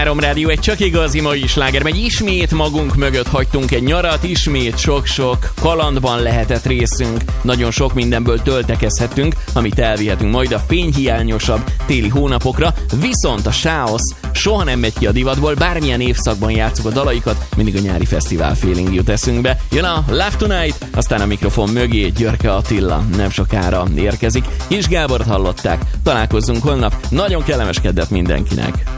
103 Rádió, egy csak igazi mai sláger megy. Ismét magunk mögött hagytunk egy nyarat, ismét sok-sok kalandban lehetett részünk. Nagyon sok mindenből töltekezhetünk, amit elvihetünk majd a fényhiányosabb téli hónapokra. Viszont a sáosz soha nem megy ki a divatból, bármilyen évszakban játszuk a dalaikat, mindig a nyári fesztivál feeling jut eszünkbe. Jön a Love Tonight, aztán a mikrofon mögé Györke Attila nem sokára érkezik. Kis Gábort hallották, találkozzunk holnap, nagyon kellemes keddet mindenkinek!